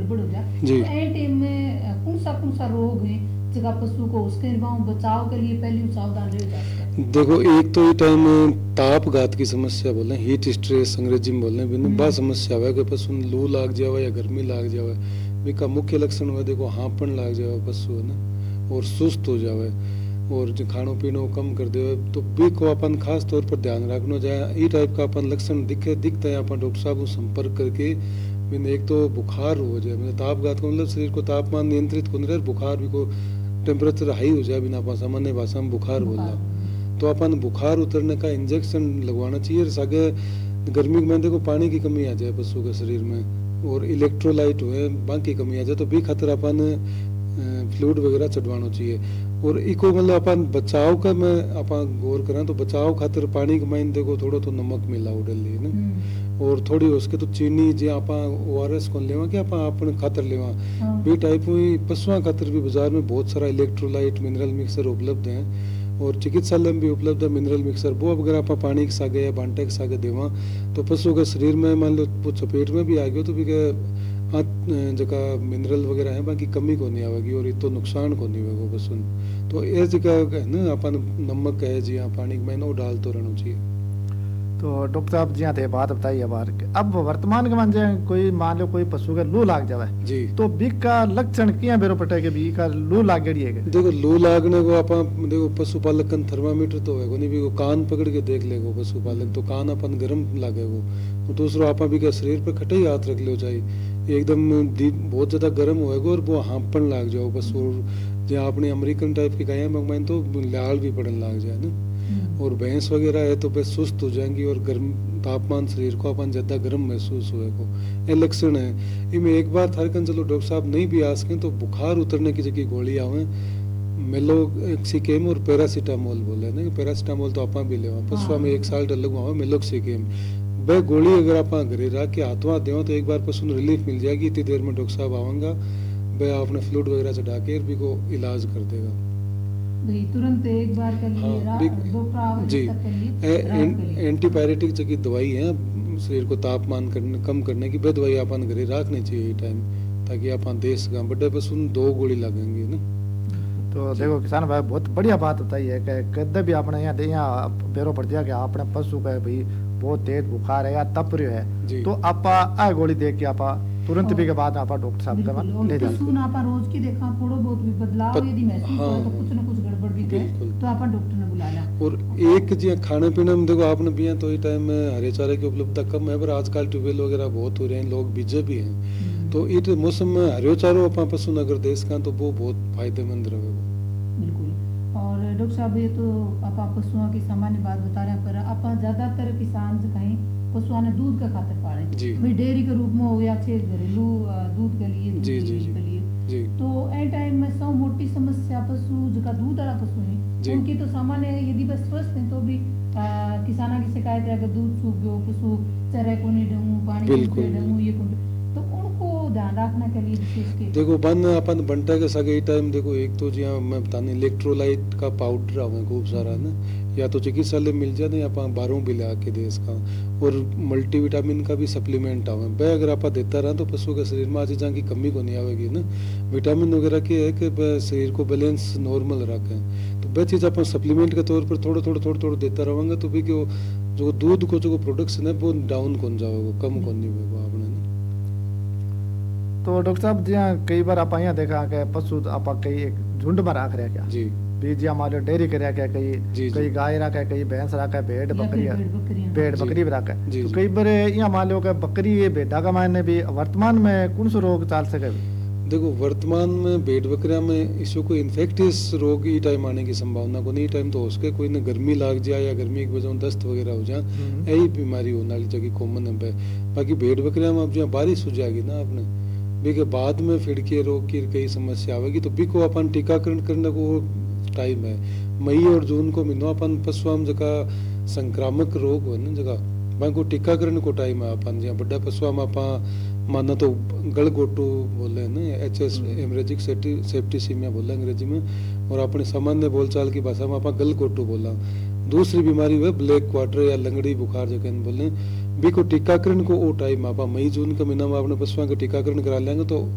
गड़बड़ हो जाए जी। तो ए टाइम में कौन सा रोग है जगह पशु को उसके बचाव के लिए पहले सावधान रह जा सकता है। देखो एक तो ये टाइम ताप घात की समस्या बोले, हीट स्ट्रेस अंग्रेजी में बोलने बिन बा समस्या है कि पशु ने लू लाग जावे या गर्मी लाग जावे। बिका मुख्य लक्षण हुआ देखो हाँपन लाग जावे पशु है ना, और सुस्त हो जावे और जो खानो पीनो कम कर दे, तो बी को अपन खास तौर पर ध्यान रखना जाए। ई टाइप का अपन लक्षण दिखते हैं अपन डॉक्टर साहब को संपर्क करके। बिन एक तो बुखार हो जाए, मतलब ताप घात को मतलब शरीर को तापमान नियंत्रित को रहे, बुखार भी को टेम्परेचर हाई हो जाए, बिना अपन सामान्य भाषा में बुखार बोलना, तो अपन बुखार उतरने का इंजेक्शन लगवाना चाहिए। सागे गर्मी में देखो पानी की कमी आ जाए पशु के शरीर में और इलेक्ट्रोलाइट हुए बाकी कमी आ जाए, तो भी खतरा अपन फ्लूइड वगैरह चढ़वाना चाहिए। और इको मतलब अपन बचाव का मैं अपन गौर करें तो बचाव खातिर पानी के माइन देखो थोड़ा तो नमक मिला उड़ल लिए ना, और थोड़ी उसके तो चीनी जे आप ORS को लेवा कि आप अपने खातर लेवा भी टाइप हुई पशुओं खातिर भी बाजार में बहुत सारा इलेक्ट्रोलाइट मिनरल मिक्सर उपलब्ध हैं, और चिकित्सालय में भी उपलब्ध है मिनरल मिक्सर। वो अगर आप पानी के सागे या बांटे के सागे देवा तो पशु के शरीर में मान लो वो चपेट में भी आ गया तो भी जगह मिनरल वगैरह है बाकी कमी को नहीं आवेगी और इतो नुकसान को नहीं होगा पशु। तो ये जगह है ना अपन नमक है जी हाँ पानी में वो डाल तो रहना चाहिए। तो डॉक्टर साहब जी हाँ थे बात बताइए बार अब वर्तमान के मान जाए कोई मान लो कोई पशु का लू लाग जावे जी, तो बीक का लक्षण क्या बेरो पटे के बी का लू लाग गई है। देखो लू लागने को आप देखो पशुपालक कन थर्मामीटर तो है नहीं भी वो कान पकड़ के देख लेगो पशुपालक, तो कान अपन गर्म लागेगो। तो दूसरो आप भी का शरीर पे खटे ही हाथ रख लो चाहिए एकदम बहुत ज्यादा गर्म होएगा और वो हाँपन लाग जाओ पशु, जो अपनी अमेरिकन टाइप की गायें मंगवाएं तो लाल भी पड़न लाग जाए ना, और भैंस वगैरह है तो बस सुस्त हो जाएंगी और गर्म तापमान शरीर को अपन ज्यादा गर्म महसूस होएगा। ये लक्षण है इनमें एक बार थारकन चलो डॉक्टर साहब नहीं भी आ सकें तो बुखार उतरने की जगह गोली आवे मेलोक्सिकेम और पैरासीटामोल बोले ना, पैरासीटामोल तो आप भी लेवा पशुआ में 1 साल डर लगवा मेलोक्सिकेम वह गोली अगर आप घरे रख के हाथों देव तो एक बार पशु ने रिलीफ मिल जाएगी। इतनी देर में डॉक्टर साहब आवांगा वह आपने फ्लूइड वगैरह चढ़ा के भी को इलाज कर देगा तुरंत एक बार कर लिए जी। एंटीबायोटिक की दवाई है शरीर को तापमान कम करने की, वह दवाई अपन घरे रखनी चाहिए टाइम ताकि अपन देश का बड़े पशु 2 गोली लगेंगे ना। तो देखो किसान भाई बहुत बढ़िया बात बताई है कि कदे भी अपने यहाँ बेरो पड़ दिया कि अपने पशु का भाई बहुत तेज बुखार है या तप रही है तो आप आ गोली दे के आप तुरंत भी के बाद आप डॉक्टर साहब का ले जाते पशु ना आप रोज की देखा थोड़ा बहुत भी बदलाव यदि महसूस हो तो कुछ ना कुछ गड़बड़ भी है तो आप डॉक्टर ने बुलाना। और एक जी खाने पीने में देखो आपने भी तो इस टाइम में हरे चारे की उपलब्धता कम है पर आजकल ट्यूबवेल वगैरह बहुत हो रहे हैं, लोग बीजे भी हैं, तो इस मौसम में हरे चारो अपन पशु नगर देश का तो वो बहुत फायदेमंद रहे। बिल्कुल। और डॉक्टर साहब ये तो आप पशुओं की सामान्य बात बता रहे हैं पर आप ज्यादातर किसान से कहीं पशुओं ने दूध का खातर पाले भाई डेयरी के रूप में हो या घरेलू दूध के लिए जी जी के लिए जी। तो ए टाइम में सब मोटी समस्या पशु जो दूध वाला पशु है उनकी तो सामान्य यदि बस स्वस्थ है तो भी किसाना की शिकायत है कि दूध सूख गयो पशु चरे को नहीं दूं पानी दूं ये तो उनको ध्यान रखना के लिए विशेष के देखो बन अपन बंटा के सगे टाइम देखो एक तो जी मैं बताने इलेक्ट्रोलाइट का पाउडर आवे खूब सारा ना, या तो चिकित्सालय मिल जाए ना आप बाहरों भी ला के दे इसका, और मल्टीविटामिन का भी सप्लीमेंट आवे वह अगर आप देता रहा तो पशु के शरीर में चीज़ों की कमी को नहीं आवेगी ना। विटामिन वगैरह की है कि शरीर को बैलेंस नॉर्मल रखें, तो वह चीज़ अपन सप्लीमेंट के तौर पर थोड़ा देता रहेंगे तो भी जो दूध को जो प्रोडक्शन है वो डाउन कौन जाएगा कम कौन नहीं होगा आपने। तो डॉक्टर साहब जी कई बार आप यहाँ देखा कि पशु आप कई एक झुंड में रख रहे क्या जी बीज हमारे डेयरी कर रहा कई गाय रखा कई भैंस रखा भेड़ बकरी भी रखा तो कई बार यहाँ मान लो बकरी भेड़ा का मायने भी वर्तमान में कौन सा रोग चल सके। देखो वर्तमान में भेड़ बकरिया में इसको कोई इन्फेक्टियस रोग ई टाइम आने की संभावना को नहीं टाइम तो उसके कोई ना गर्मी लाग जाए या गर्मी की वजह दस्त वगैरह हो जाए यही बीमारी होने वाली जगह कॉमन है। बाकी भेड़ बकरिया में अब जहाँ बारिश हो जाएगी ना आपने भी के बाद में फिड़की रोग की कई समस्या आवेगी तो भी को अपन टीकाकरण करने को टाइम है मई और जून को महीनों अपन पशुओं जगह संक्रामक रोग हो ना जगह वहाँ को टीकाकरण को टाइम है अपन जहाँ बड़ा पशुओं में आप माना तो गलगोटू बोले ना HS हेमरेजिक सेप्टिसीमिया बोला अंग्रेजी में, और अपने सामान्य बोलचाल की भाषा में आप गलगोटू बोला। दूसरी बीमारी हुआ ब्लैक क्वार्टर या लंगड़ी बुखार जगह बोले भी को टीकाकरण को वो टाइम आप मई जून के महीना में अपने पशुओं का टीकाकरण करा लेंगे तो